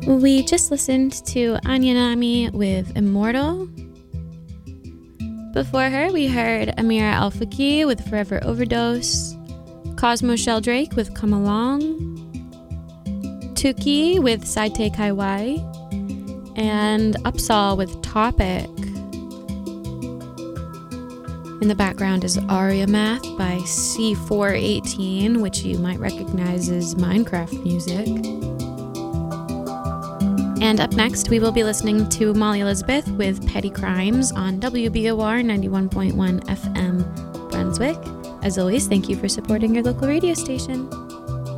We just listened to Anya Nami with Immortal. Before her, we heard Amira Al-Faqih with Forever Overdose, Cosmo Sheldrake with Come Along, Tuki with Saite Kaiwai, and Upsal with Topic. In the background is Aria Math by C418, which you might recognize as Minecraft music. And up next, we will be listening to Molly Elizabeth with Petty Crimes on WBOR 91.1 FM Brunswick. As always, thank you for supporting your local radio station.